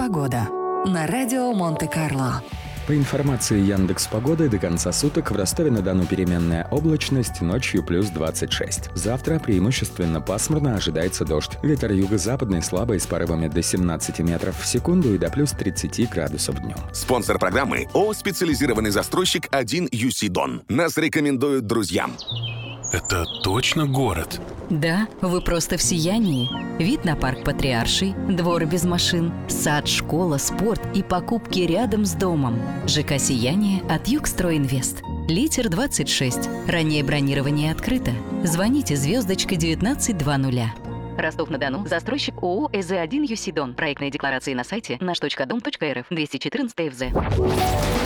Погода на радио Монте-Карло. По информации Яндекс.Погоды, до конца суток в Ростове-на-Дону переменная облачность, ночью плюс 26. Завтра преимущественно пасмурно, ожидается дождь. Ветер юго-западный слабый с порывами до 17 метров в секунду и до плюс 30 градусов днем. Спонсор программы ООО «Специализированный застройщик 1 UC Don». Нас рекомендуют друзьям. Это точно город? Да, вы просто в сиянии. Вид на парк Патриарший, двор без машин, сад, школа, спорт и покупки рядом с домом. ЖК «Сияние» от Югстройинвест. Литер 26. Раннее бронирование открыто. Звоните звездочка 1920. Ростов-на-Дону. Застройщик ООО «ЭЗ-1 ЮСИДОН». Проектные декларации на сайте наш.дом.рф. 214 ФЗ.